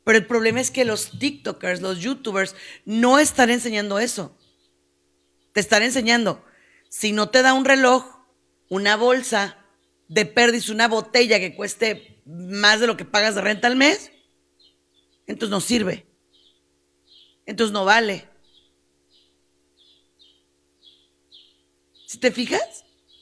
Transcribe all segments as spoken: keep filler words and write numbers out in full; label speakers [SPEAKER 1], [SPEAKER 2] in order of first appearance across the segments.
[SPEAKER 1] Pero el problema es que los TikTokers, los YouTubers, no están enseñando eso. Te están enseñando, si no te da un reloj, una bolsa, de pérdida, una botella que cueste más de lo que pagas de renta al mes, entonces no sirve. Entonces no vale. ¿Sí te fijas?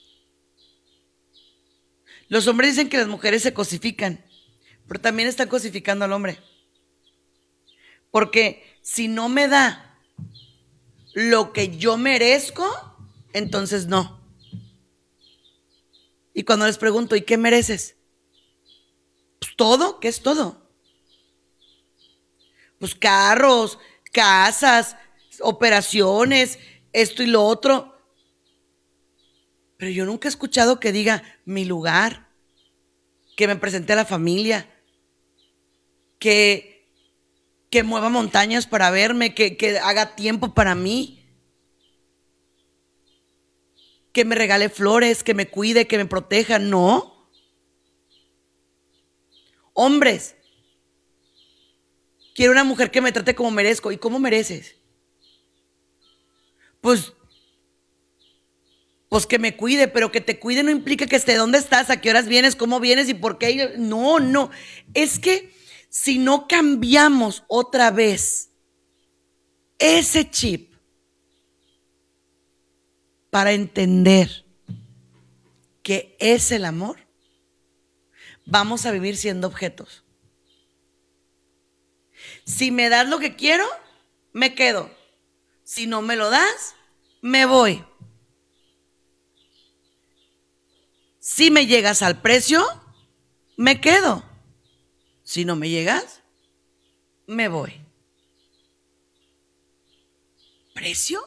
[SPEAKER 1] Los hombres dicen que las mujeres se cosifican, pero también están cosificando al hombre. Porque si no me da lo que yo merezco, entonces no. Y cuando les pregunto, ¿y qué mereces? Pues todo, ¿qué es todo? Pues carros, casas, operaciones, esto y lo otro. Pero yo nunca he escuchado que diga mi lugar, que me presente a la familia, que, que mueva montañas para verme, que, que haga tiempo para mí, que me regale flores, que me cuide, que me proteja. No. Hombres, quiero una mujer que me trate como merezco. ¿Y cómo mereces? Pues, pues que me cuide, pero que te cuide no implica que esté dónde estás, a qué horas vienes, cómo vienes y por qué. No, no. Es que si no cambiamos otra vez ese chip para entender que es el amor, vamos a vivir siendo objetos. Si me das lo que quiero, me quedo. Si no me lo das, me voy. Si me llegas al precio, me quedo. Si no me llegas, me voy. ¿Precio?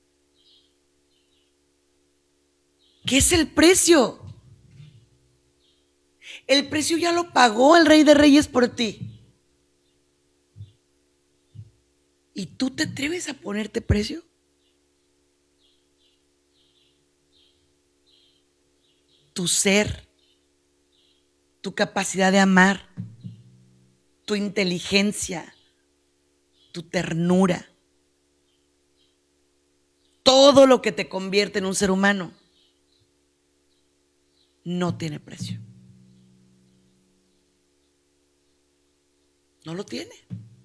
[SPEAKER 1] ¿Qué es el precio? El precio ya lo pagó el Rey de Reyes por ti. ¿Y tú te atreves a ponerte precio? Tu ser, tu capacidad de amar, tu inteligencia, tu ternura, todo lo que te convierte en un ser humano, no tiene precio. No lo tiene.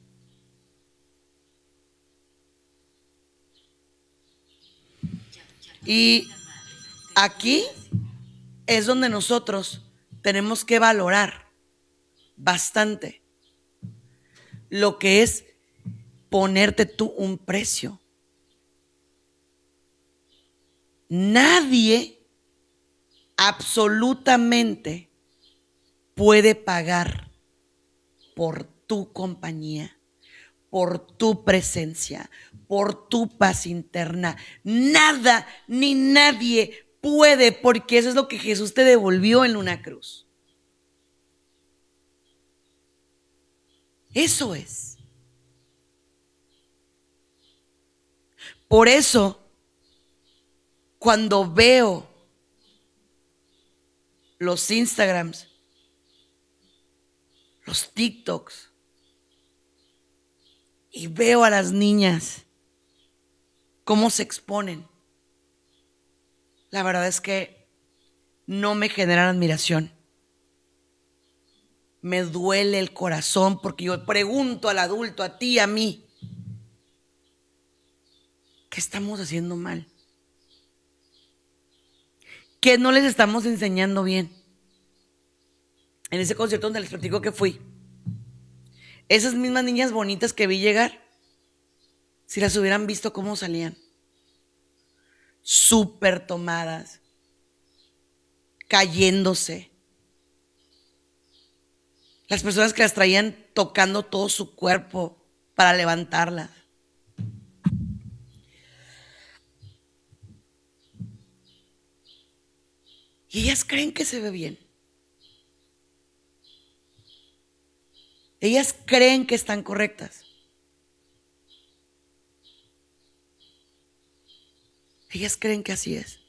[SPEAKER 1] Y aquí es donde nosotros tenemos que valorar bastante lo que es ponerte tú un precio. Nadie absolutamente puede pagar por tu compañía, por tu presencia, por tu paz interna. Nada ni nadie puede, porque eso es lo que Jesús te devolvió en una cruz. Eso es. Por eso, cuando veo los Instagrams, los TikToks, y veo a las niñas cómo se exponen, la verdad es que no me generan admiración. Me duele el corazón porque yo pregunto al adulto, a ti, a mí, ¿qué estamos haciendo mal? ¿Qué no les estamos enseñando bien? En ese concierto donde les platico que fui, esas mismas niñas bonitas que vi llegar, si las hubieran visto cómo salían, súper tomadas, cayéndose. Las personas que las traían tocando todo su cuerpo para levantarlas. Y ellas creen que se ve bien. Ellas creen que están correctas. Ellas creen que así es.